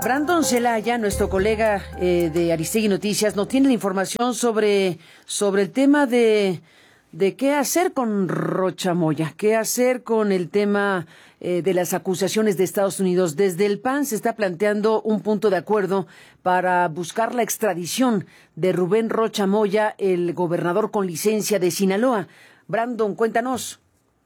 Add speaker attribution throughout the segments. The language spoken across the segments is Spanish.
Speaker 1: Brandon Celaya, nuestro colega de Aristegui Noticias, nos tiene la información sobre el tema de qué hacer con Rocha Moya, qué hacer con el tema de las acusaciones de Estados Unidos. Desde el PAN se está planteando un punto de acuerdo para buscar la extradición de Rubén Rocha Moya, el gobernador con licencia de Sinaloa. Brandon, cuéntanos.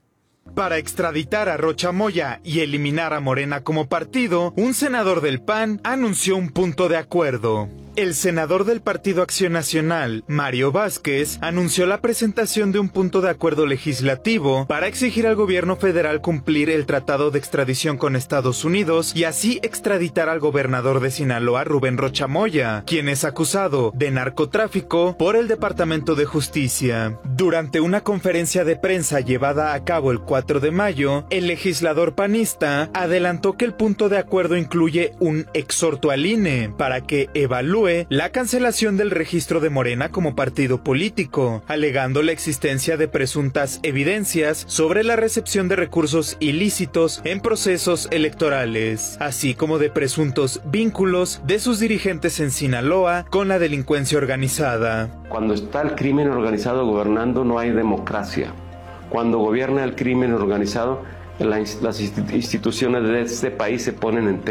Speaker 2: Para extraditar a Rocha Moya y eliminar a Morena como partido, un senador del PAN anunció un punto de acuerdo. El senador del Partido Acción Nacional, Mario Vázquez, anunció la presentación de un punto de acuerdo legislativo para exigir al gobierno federal cumplir el tratado de extradición con Estados Unidos y así extraditar al gobernador de Sinaloa, Rubén Rocha Moya, quien es acusado de narcotráfico por el Departamento de Justicia. Durante una conferencia de prensa llevada a cabo el 4 de mayo, el legislador panista adelantó que el punto de acuerdo incluye un exhorto al INE para que evalúe la cancelación del registro de Morena como partido político, alegando la existencia de presuntas evidencias sobre la recepción de recursos ilícitos en procesos electorales, así como de presuntos vínculos de sus dirigentes en Sinaloa con la delincuencia organizada.
Speaker 3: Cuando está el crimen organizado gobernando, no hay democracia. Cuando gobierna el crimen organizado, las instituciones de este país se ponen en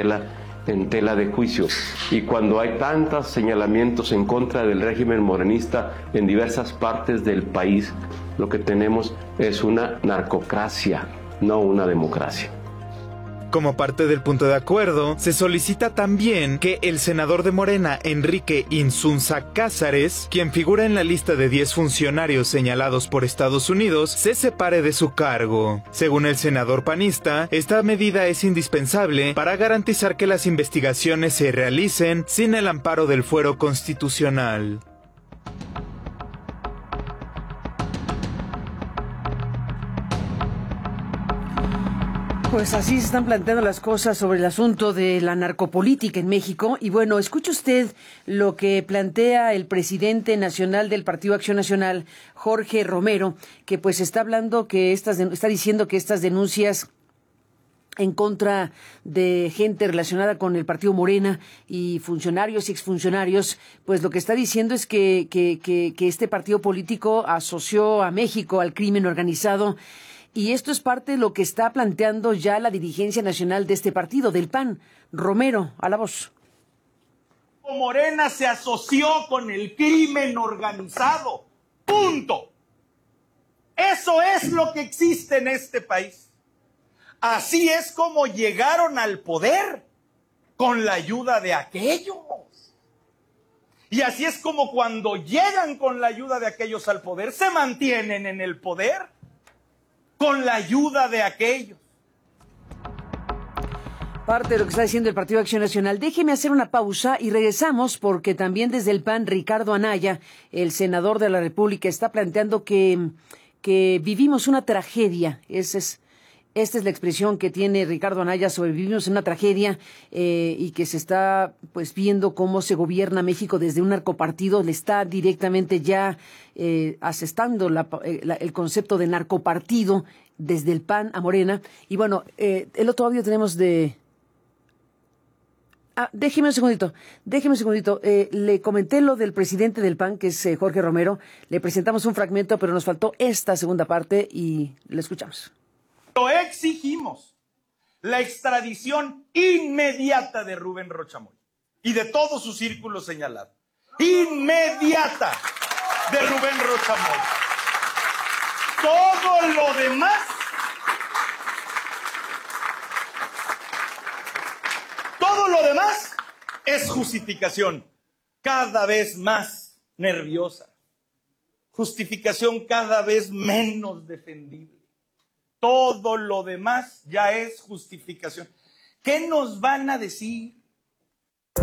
Speaker 3: tela de juicio. Y cuando hay tantos señalamientos en contra del régimen morenista en diversas partes del país, lo que tenemos es una narcocracia, no una democracia.
Speaker 2: Como parte del punto de acuerdo, se solicita también que el senador de Morena, Enrique Insunza Cázares, quien figura en la lista de 10 funcionarios señalados por Estados Unidos, se separe de su cargo. Según el senador panista, esta medida es indispensable para garantizar que las investigaciones se realicen sin el amparo del fuero constitucional.
Speaker 1: Pues así se están planteando las cosas sobre el asunto de la narcopolítica en México. Y bueno, escuche usted lo que plantea el presidente nacional del Partido Acción Nacional, Jorge Romero, que pues está hablando está diciendo que estas denuncias en contra de gente relacionada con el partido Morena y funcionarios y exfuncionarios, pues lo que está diciendo es que este partido político asoció a México al crimen organizado. Y esto es parte de lo que está planteando ya la dirigencia nacional de este partido, del PAN. Romero, a la voz.
Speaker 4: Morena se asoció con el crimen organizado. Punto. Eso es lo que existe en este país. Así es como llegaron al poder, con la ayuda de aquellos. Y así es como cuando llegan con la ayuda de aquellos al poder, se mantienen en el poder con la ayuda de aquellos.
Speaker 1: Parte de lo que está diciendo el Partido Acción Nacional. Déjeme hacer una pausa y regresamos porque también desde el PAN, Ricardo Anaya, el senador de la República, está planteando que vivimos una tragedia. Esta es la expresión que tiene Ricardo Anaya sobre vivimos una tragedia y que se está pues viendo cómo se gobierna México desde un narcopartido. Le está directamente ya asestando el concepto de narcopartido desde el PAN a Morena. Y bueno, el otro audio tenemos de... Déjeme un segundito. Le comenté lo del presidente del PAN, que es Jorge Romero. Le presentamos un fragmento, pero nos faltó esta segunda parte y le escuchamos.
Speaker 4: Lo exigimos, la extradición inmediata de Rubén Rocha Moya y de todo su círculo señalado. Inmediata de Rubén Rocha Moya. Todo lo demás es justificación cada vez más nerviosa, justificación cada vez menos defendible. Todo lo demás ya es justificación. ¿Qué nos van a decir